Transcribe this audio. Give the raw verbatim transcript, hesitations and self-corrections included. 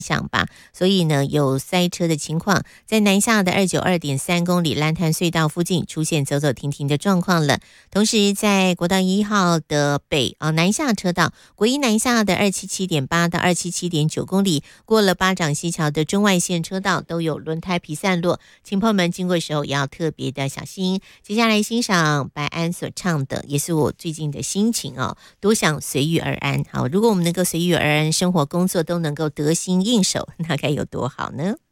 向吧，所以呢有塞车的情况，在南下的二九二点三公里蓝潭隧道附近出现走走停停的状况了。同时在国道一号的北啊南下车道，国一南下的二七七点八到二七七点九公里，过了八掌溪桥的中外线车道都有轮胎皮散落，请朋友们经过的时候也要特别的小心。接下来欣赏白安所唱的，也是我最近的心情哦，多想随遇而安。好，如果我们能够随遇而安，生活工作都能够得心应手，那该有多好呢？